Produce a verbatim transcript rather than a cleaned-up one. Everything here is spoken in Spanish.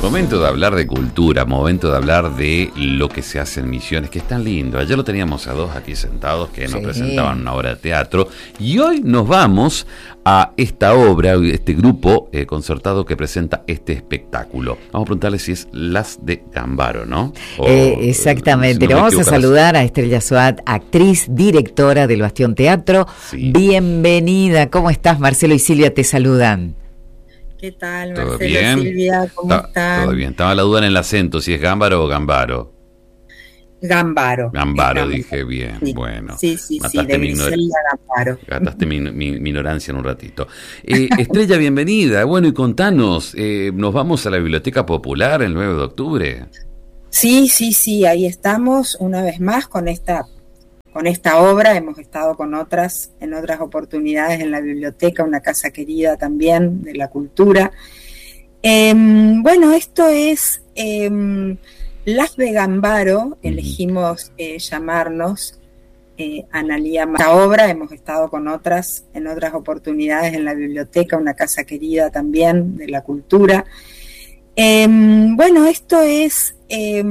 Momento de hablar de cultura, momento de hablar de lo que se hace en Misiones, que es tan lindo. Ayer lo teníamos a dos aquí sentados que nos sí. presentaban una obra de teatro, y hoy nos vamos a esta obra, este grupo eh, concertado que presenta este espectáculo. Vamos a preguntarle si es Las de Gambaro, ¿no? O, eh, exactamente, si no le vamos a saludar a Estrella Soat, actriz, directora del Bastión Teatro. Sí. Bienvenida, ¿cómo estás? Marcelo y Silvia te saludan. ¿Qué tal, ¿Todo Marcelo, bien? Silvia? ¿Cómo Ta- están? Todo bien. Estaba la duda en el acento, si es Gámbaro o Gambaro. Gambaro. Gambaro, dije bien. Sí. Bueno. Sí, sí, sí, mataste de mi, ignor- Griselda Gambaro. mataste mi, mi, mi ignorancia en un ratito. Eh, Estrella, bienvenida. Bueno, y contanos, eh, ¿nos vamos a la Biblioteca Popular el nueve de octubre? Sí, sí, sí, ahí estamos una vez más con esta, con esta obra. Hemos estado con otras, en otras oportunidades en la biblioteca, una casa querida también de la cultura. Eh, bueno, esto es eh, Las de Gambaro, elegimos eh, llamarnos eh, Analía. Esta obra hemos estado con otras, en otras oportunidades en la biblioteca, una casa querida también de la cultura. Eh, bueno, esto es... Eh,